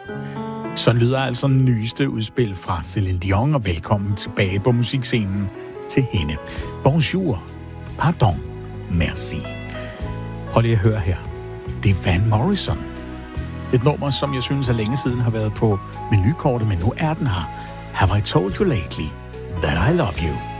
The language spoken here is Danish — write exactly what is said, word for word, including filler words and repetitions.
Så lyder altså nyeste udspil fra Celine Dion, og velkommen tilbage på musikscenen til hende. Bonjour, pardon, merci. Prøv lige at høre her. Det er Van Morrison. Et nummer, som jeg synes er længe siden har været på menukortet, men nu er den her. Have I told you lately that I love you?